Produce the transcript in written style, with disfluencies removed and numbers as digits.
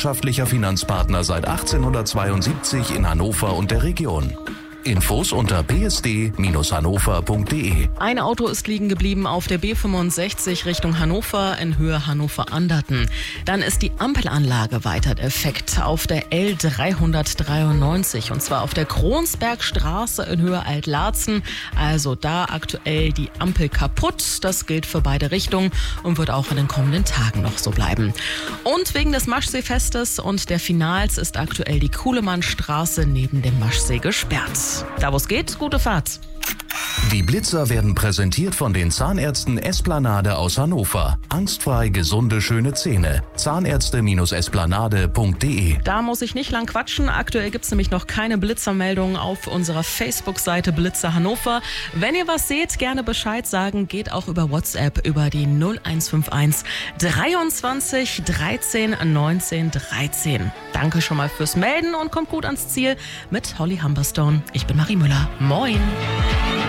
leidenschaftlicher Finanzpartner seit 1872 in Hannover und der Region. Infos unter bsd-hannover.de. Ein Auto ist liegen geblieben auf der B65 Richtung Hannover in Höhe Hannover-Anderten. Dann ist die Ampelanlage weiter defekt auf der L393 und zwar auf der Kronsbergstraße in Höhe Altlarzen. Also da aktuell die Ampel kaputt. Das gilt für beide Richtungen und wird auch in den kommenden Tagen noch so bleiben. Und wegen des Maschseefestes und der Finals ist aktuell die Kuhlemannstraße neben dem Maschsee gesperrt. Da wo es geht, gute Fahrt. Die Blitzer werden präsentiert von den Zahnärzten Esplanade aus Hannover. Angstfrei gesunde, schöne Zähne. Zahnärzte-esplanade.de. Da muss ich nicht lang quatschen. Aktuell gibt es nämlich noch keine Blitzermeldungen auf unserer Facebook-Seite Blitzer Hannover. Wenn ihr was seht, gerne Bescheid sagen. Geht auch über WhatsApp über die 0151 23 13 19 13. Danke schon mal fürs Melden und kommt gut ans Ziel mit Holly Humberstone. Ich bin Marie Müller. Moin!